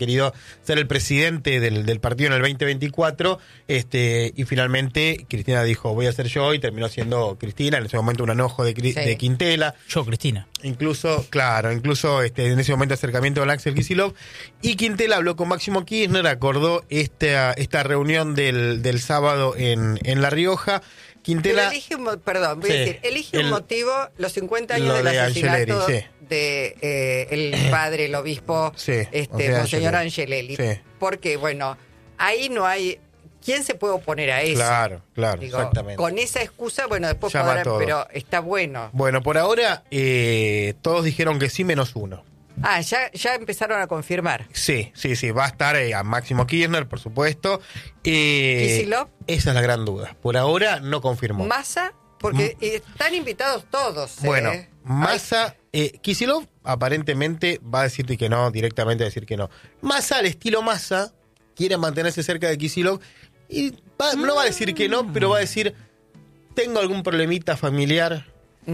querido ser el presidente del partido en el 2024, y finalmente Cristina dijo, voy a ser yo, y terminó siendo Cristina, en ese momento un enojo de Quintela. Yo, Cristina. Incluso en ese momento acercamiento con Axel Kicillof, y Quintela habló con Máximo Kirchner, acordó esta reunión del sábado en La Rioja. Quintela... elige un motivo, los 50 años del asesinato de el padre, el obispo, Monseñor Angelelli. Sí. Porque, bueno, ahí no hay... ¿Quién se puede oponer a eso? Claro, exactamente. Con esa excusa, bueno, después podrán, pero está bueno. Bueno, por ahora todos dijeron que sí, menos uno. Ya empezaron a confirmar. Sí, va a estar a Máximo Kirchner, por supuesto. ¿Kicillof? Esa es la gran duda. Por ahora no confirmó. ¿Massa? Porque están invitados todos. Bueno, Massa, Kicillof aparentemente va a decir que no, directamente a decir que no. Massa, al estilo Massa, quiere mantenerse cerca de Kicillof y no va a decir que no, pero va a decir, tengo algún problemita familiar,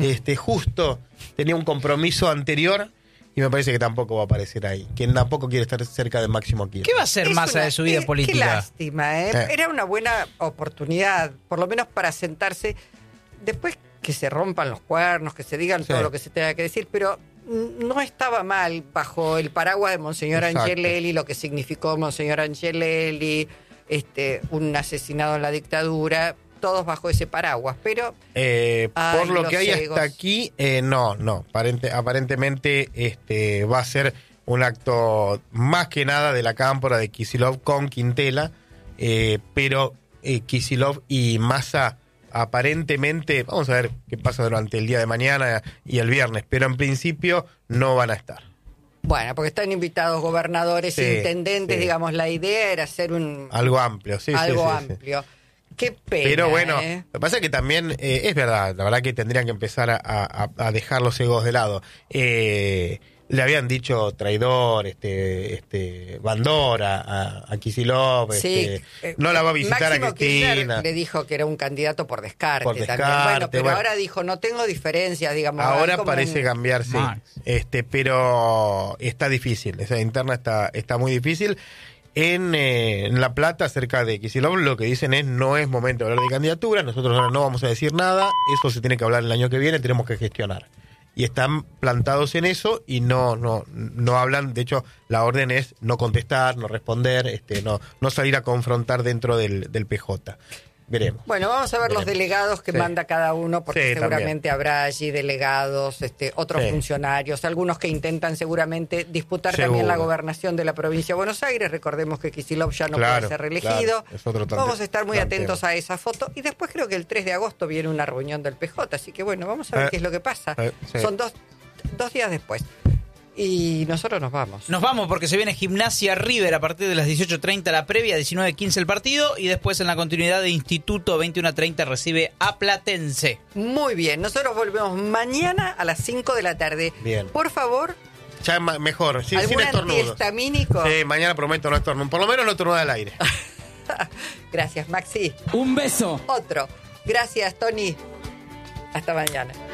justo tenía un compromiso anterior. Y me parece que tampoco va a aparecer ahí. Que tampoco quiere estar cerca de Máximo Kirchner. ¿Qué va a hacer Massa de su vida política? Qué lástima, Era una buena oportunidad, por lo menos para sentarse. Después que se rompan los cuernos, que se digan todo lo que se tenga que decir, pero no estaba mal bajo el paraguas de Monseñor Angelelli, lo que significó Monseñor Angelelli, un asesinado en la dictadura... todos bajo ese paraguas, pero por lo que hay hasta aquí, no. Aparentemente va a ser un acto más que nada de la cámpora de Kicillof con Quintela, pero Kicillof y Massa aparentemente, vamos a ver qué pasa durante el día de mañana y el viernes, pero en principio no van a estar. Bueno, porque están invitados gobernadores, intendentes, digamos, la idea era hacer algo amplio, algo amplio. Qué pena. Pero bueno, lo que pasa es que también es verdad, la verdad que tendrían que empezar a dejar los egos de lado. Le habían dicho traidor, Bandora a Kicillof, no la va a visitar Máximo a Cristina. Kirchner le dijo que era un candidato por descarte también. Bueno, ahora dijo, no tengo diferencias, digamos. Ahora parece cambiar, sí. Pero está difícil, esa interna está muy difícil. En La Plata, cerca de Kicillof, lo que dicen es no es momento de hablar de candidatura, nosotros ahora no vamos a decir nada, eso se tiene que hablar el año que viene, tenemos que gestionar. Y están plantados en eso y no hablan, de hecho la orden es no contestar, no responder, no salir a confrontar dentro del PJ. Veremos. Bueno, vamos a ver los delegados que manda cada uno, porque seguramente habrá allí delegados, otros funcionarios, algunos que intentan seguramente disputar también la gobernación de la provincia de Buenos Aires. Recordemos que Kicillof ya no puede ser reelegido. Vamos a estar muy atentos a esa foto. Y después creo que el 3 de agosto viene una reunión del PJ, así que bueno, vamos a ver qué es lo que pasa. Son dos días después. Y nosotros nos vamos. Nos vamos porque se viene Gimnasia River a partir de las 18:30 la previa, 19:15 el partido, y después en la continuidad de Instituto 21:30 recibe a Platense. Muy bien, nosotros volvemos mañana a las 5 de la tarde. Bien. Por favor. Ya mejor, sin estornudos. ¿Antihistamínico? Sí, mañana prometo no estornudar, por lo menos no estornudar al aire. Gracias, Maxi. Un beso. Otro. Gracias, Tony. Hasta mañana.